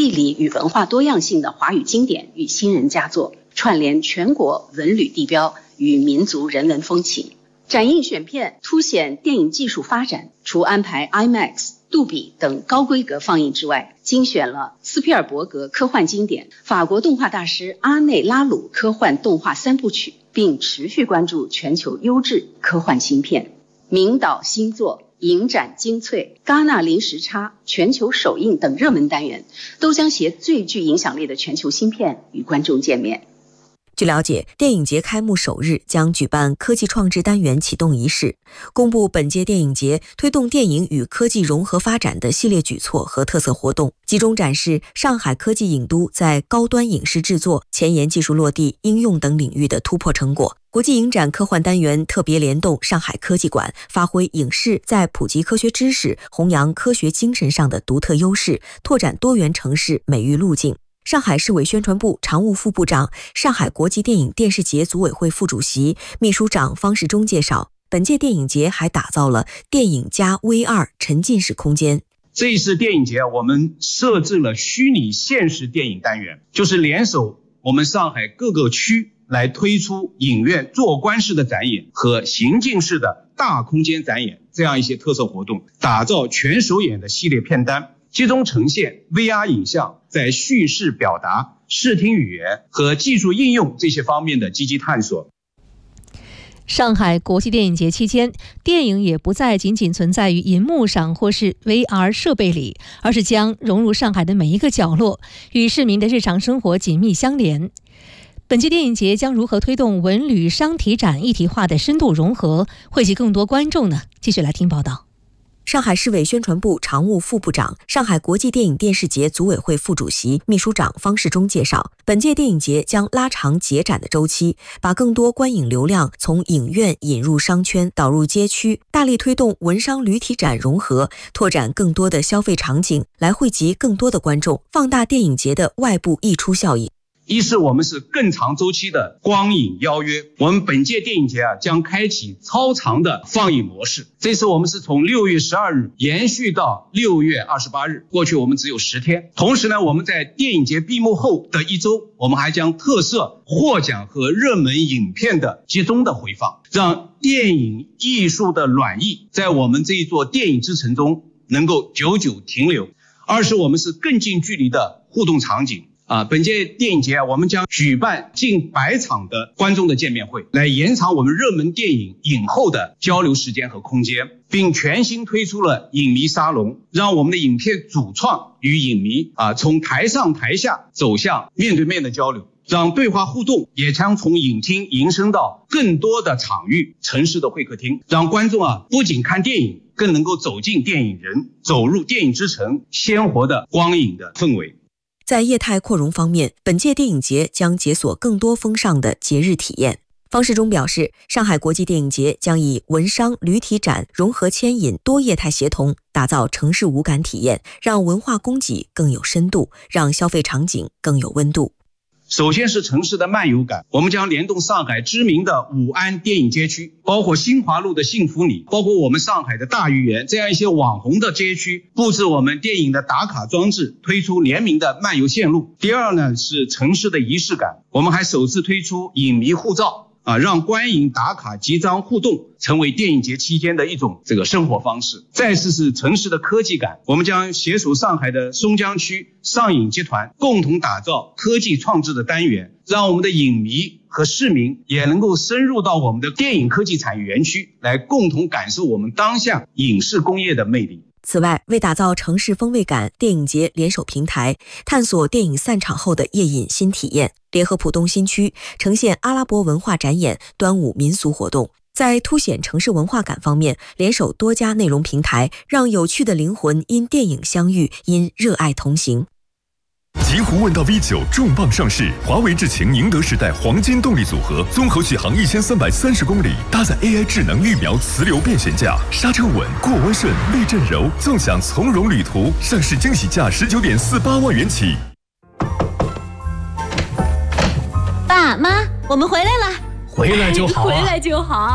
地理与文化多样性的华语经典与新人佳作，串联全国文旅地标与民族人文风情。展映选片凸显电影技术发展，除安排 IMAX、杜比等高规格放映之外，精选了斯皮尔伯格科幻经典、法国动画大师阿内拉鲁科幻动画3部曲，并持续关注全球优质科幻新片。名导新作、影展精粹、戛纳零时差、全球首映等热门单元，都将携最具影响力的全球新片与观众见面。 据了解，电影节开幕首日将举办科技创智单元启动仪式，公布本届电影节推动电影与科技融合发展的系列举措和特色活动，集中展示上海科技影都在高端影视制作、前沿技术落地、应用等领域的突破成果。国际影展科幻单元特别联动上海科技馆，发挥影视在普及科学知识、弘扬科学精神上的独特优势，拓展多元城市美育路径。上海市委宣传部常务副部长、上海国际电影电视节组委会副主席、秘书长方世忠介绍，本届电影节还打造了电影加 VR 沉浸式空间。 这一次电影节我们设置了虚拟现实电影单元，就是联手我们上海各个区来推出影院坐观式的展演和行进式的大空间展演这样一些特色活动，打造全首演的系列片单，集中呈现 VR 影像在叙事表达、视听语言和技术应用这些方面的积极探索。 上海国际电影节期间，电影也不再仅仅存在于银幕上或是 VR 设备里，而是将融入上海的每一个角落，与市民的日常生活紧密相连。本届电影节将如何推动文旅商体展一体化的深度融合，惠及更多观众呢？继续来听报道。 上海市委宣传部常务副部长、上海国际电影电视节组委会副主席、秘书长方世忠介绍，本届电影节将拉长节展的周期，把更多观影流量从影院引入商圈，导入街区，大力推动文商旅体展融合，拓展更多的消费场景，来惠及更多的观众，放大电影节的外部溢出效应。 一是我们是更长周期的光影邀约，我们本届电影节将开启超长的放映模式。这次我们是从6月12日延续到6月28日，过去我们只有10天。同时呢，我们在电影节闭幕后的1周，我们还将特设获奖和热门影片的集中的回放，让电影艺术的暖意在我们这一座电影之城中能够久久停留。二是我们是更近距离的互动场景。本届电影节我们将举办近100场的观众的见面会，来延长我们热门电影影后的交流时间和空间，并全新推出了影迷沙龙，让我们的影片主创与影迷从台上台下走向面对面的交流，让对话互动也将从影厅延伸到更多的场域、城市的会客厅，让观众不仅看电影，更能够走进电影人，走入电影之城鲜活的光影的氛围。 在业态扩容方面，本届电影节将解锁更多风尚的节日体验。方世忠表示，上海国际电影节将以文商旅体展融合牵引，多业态协同，打造城市无感体验，让文化供给更有深度，让消费场景更有温度。 首先是城市的漫游感，我们将联动上海知名的武安电影街区，包括新华路的幸福里，包括我们上海的大鱼园，这样一些网红的街区，布置我们电影的打卡装置，推出联名的漫游线路。第二呢，是城市的仪式感，我们还首次推出影迷护照，让观影打卡集章互动成为电影节期间的一种生活方式。再次是城市的科技感，我们将携手上海的松江区上影集团，共同打造科技创智的单元，让我们的影迷和市民也能够深入到我们的电影科技产业园区，来共同感受我们当下影视工业的魅力。 此外，为打造城市风味感，电影节联手平台，探索电影散场后的夜饮新体验，联合浦东新区呈现阿拉伯文化展演、端午民俗活动。在凸显城市文化感方面，联手多家内容平台，让有趣的灵魂因电影相遇，因热爱同行。 极狐问道 V9 重磅上市，华为智擎宁德时代黄金动力组合，综合续航1330公里，搭载 AI 智能预瞄磁流变悬架，刹车稳，过弯顺，避震柔，纵享从容旅途。上市惊喜价19.48万元起。 爸妈，我们回来了。 回来就好， 回来就好。